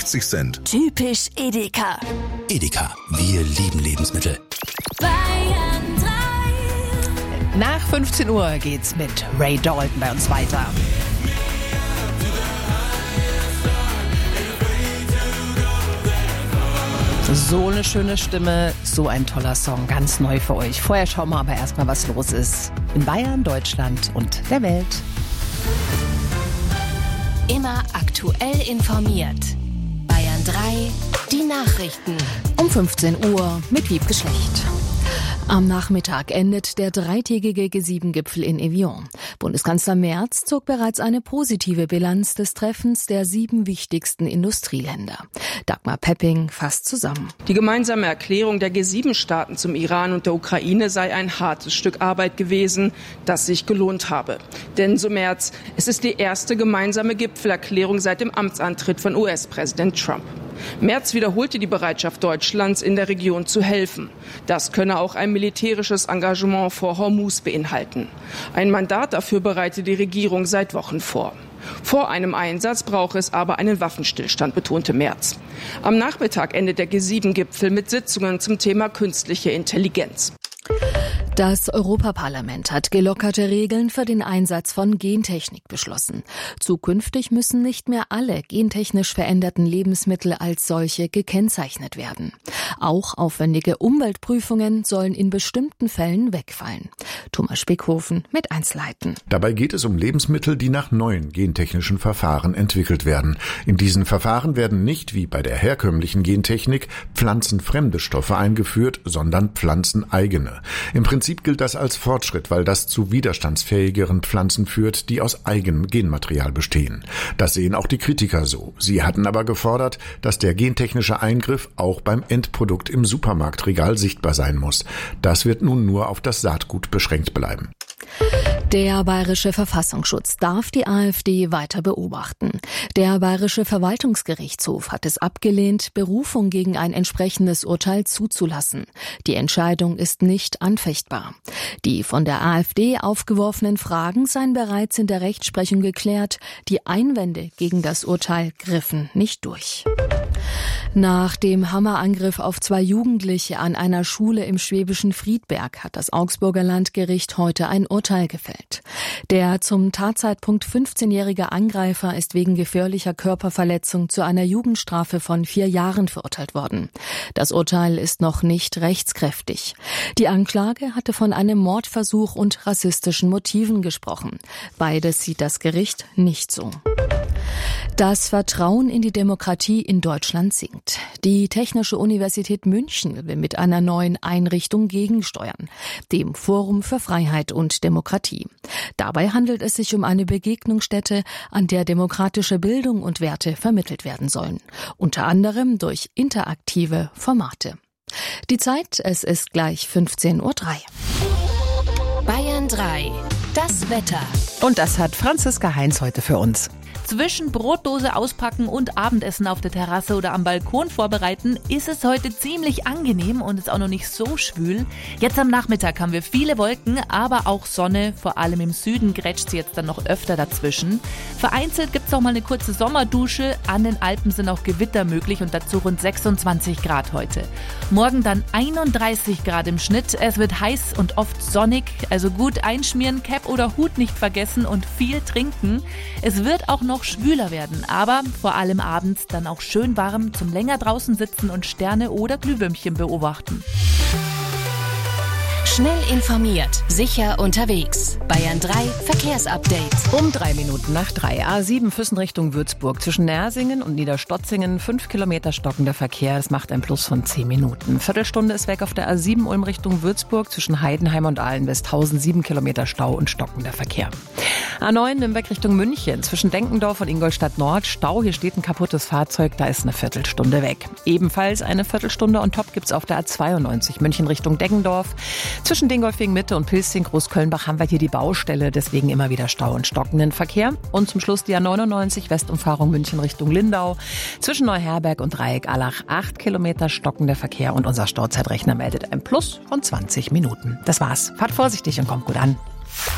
60 Cent. Typisch Edeka. Edeka, wir lieben Lebensmittel. Bayern 3. Nach 15 Uhr geht's mit Ray Dalton bei uns weiter. So eine schöne Stimme, so ein toller Song, ganz neu für euch. Vorher schauen wir aber erstmal, was los ist in Bayern, Deutschland und der Welt. Immer aktuell informiert. Bayern 3, die Nachrichten. Um 15 Uhr mit Wiebke Schlecht. Am Nachmittag endet der dreitägige G7-Gipfel in Evian. Bundeskanzler Merz zog bereits eine positive Bilanz des Treffens der 7 wichtigsten Industrieländer. Dagmar Pepping fasst zusammen. Die gemeinsame Erklärung der G7-Staaten zum Iran und der Ukraine sei ein hartes Stück Arbeit gewesen, das sich gelohnt habe. Denn, so Merz, es ist die erste gemeinsame Gipfelerklärung seit dem Amtsantritt von US-Präsident Trump. Merz wiederholte die Bereitschaft Deutschlands, in der Region zu helfen. Das könne auch ein militärisches Engagement vor Hormuz beinhalten. Ein Mandat dafür bereite die Regierung seit Wochen vor. Vor einem Einsatz brauche es aber einen Waffenstillstand, betonte Merz. Am Nachmittag endet der G7-Gipfel mit Sitzungen zum Thema künstliche Intelligenz. Das Europaparlament hat gelockerte Regeln für den Einsatz von Gentechnik beschlossen. Zukünftig müssen nicht mehr alle gentechnisch veränderten Lebensmittel als solche gekennzeichnet werden. Auch aufwendige Umweltprüfungen sollen in bestimmten Fällen wegfallen. Thomas Spickhofen mit Einzelheiten. Dabei geht es um Lebensmittel, die nach neuen gentechnischen Verfahren entwickelt werden. In diesen Verfahren werden nicht, wie bei der herkömmlichen Gentechnik, pflanzenfremde Stoffe eingeführt, sondern pflanzeneigene. Im Prinzip gilt das als Fortschritt, weil das zu widerstandsfähigeren Pflanzen führt, die aus eigenem Genmaterial bestehen. Das sehen auch die Kritiker so. Sie hatten aber gefordert, dass der gentechnische Eingriff auch beim Endprodukt im Supermarktregal sichtbar sein muss. Das wird nun nur auf das Saatgut beschränkt bleiben. Der Bayerische Verfassungsschutz darf die AfD weiter beobachten. Der Bayerische Verwaltungsgerichtshof hat es abgelehnt, Berufung gegen ein entsprechendes Urteil zuzulassen. Die Entscheidung ist nicht anfechtbar. Die von der AfD aufgeworfenen Fragen seien bereits in der Rechtsprechung geklärt. Die Einwände gegen das Urteil griffen nicht durch. Nach dem Hammerangriff auf 2 Jugendliche an einer Schule im schwäbischen Friedberg hat das Augsburger Landgericht heute ein Urteil gefällt. Der zum Tatzeitpunkt 15-jährige Angreifer ist wegen gefährlicher Körperverletzung zu einer Jugendstrafe von 4 Jahren verurteilt worden. Das Urteil ist noch nicht rechtskräftig. Die Anklage hatte von einem Mordversuch und rassistischen Motiven gesprochen. Beides sieht das Gericht nicht so. Das Vertrauen in die Demokratie in Deutschland sinkt. Die Technische Universität München will mit einer neuen Einrichtung gegensteuern, dem Forum für Freiheit und Demokratie. Dabei handelt es sich um eine Begegnungsstätte, an der demokratische Bildung und Werte vermittelt werden sollen, unter anderem durch interaktive Formate. Die Zeit, es ist gleich 15:03 Uhr. Bayern 3, das Wetter. Und das hat Franziska Heinz heute für uns. Zwischen Brotdose auspacken und Abendessen auf der Terrasse oder am Balkon vorbereiten ist es heute ziemlich angenehm und ist auch noch nicht so schwül. Jetzt am Nachmittag haben wir viele Wolken, aber auch Sonne. Vor allem im Süden grätscht sie jetzt dann noch öfter dazwischen. Vereinzelt gibt es auch mal eine kurze Sommerdusche. An den Alpen sind auch Gewitter möglich und dazu rund 26 Grad heute. Morgen dann 31 Grad im Schnitt. Es wird heiß und oft sonnig, also gut einschmieren, Cap oder Hut nicht vergessen und viel trinken. Es wird auch noch schwüler werden, aber vor allem abends dann auch schön warm zum länger draußen sitzen und Sterne oder Glühwürmchen beobachten. Schnell informiert, sicher unterwegs. Bayern 3 Verkehrsupdate. Um 3 Minuten nach 3. A7 Füssen Richtung Würzburg. Zwischen Nersingen und Niederstotzingen 5 Kilometer stockender Verkehr. Das macht ein Plus von 10 Minuten. Viertelstunde ist weg auf der A7 Ulm Richtung Würzburg. Zwischen Heidenheim und Ahlen-Westhausen 7 Kilometer Stau und stockender Verkehr. A9 Nürnberg Richtung München. Zwischen Denkendorf und Ingolstadt Nord Stau. Hier steht ein kaputtes Fahrzeug. Da ist eine Viertelstunde weg. Ebenfalls eine Viertelstunde on top gibt's auf der A92 München Richtung Deggendorf. Zwischen Dingolfing Mitte und Pilsting Großkölnbach haben wir hier die Baustelle, deswegen immer wieder Stau und stockenden Verkehr. Und zum Schluss die A99 Westumfahrung München Richtung Lindau. Zwischen Neuherberg und Dreieck-Allach 8 Kilometer stockender Verkehr und unser Stauzeitrechner meldet ein Plus von 20 Minuten. Das war's. Fahrt vorsichtig und kommt gut an.